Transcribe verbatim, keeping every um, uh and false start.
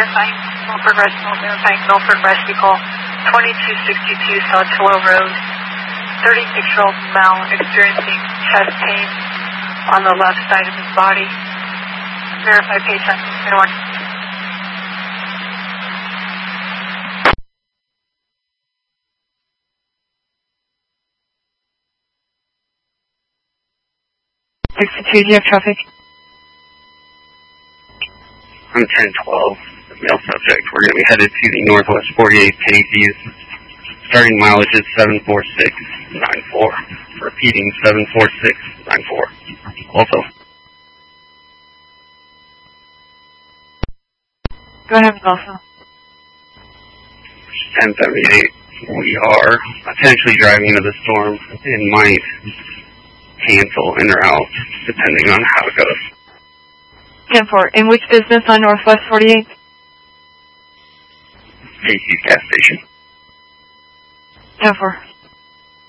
verifying Milford Rescue, verifying Milford Rescue call twenty-two sixty-two South Willow Road. thirty-six-year-old male experiencing chest pain on the left side of his body. Verify patient. Anyone? sixty-two, do you have traffic? I'm ten twelve, male subject. We're going to be headed to the Northwest forty-eight Casey's. Starting mileage is seven four six nine four. Repeating, seven four six nine four. Also. Go ahead, also. ten seventy-eight. We are potentially driving into the storm and might cancel in or out, depending on how it goes. ten four. In which business on Northwest forty-eight? Casey's gas station. ten four.